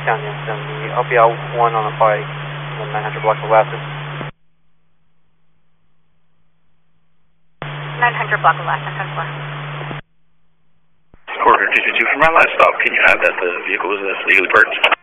Down the LPL 1 on a bike, the 900 block of Lasses. 900 block of Lasses, 10-4. Corridor 222 from our last stop, can you have that the vehicle was legally parked?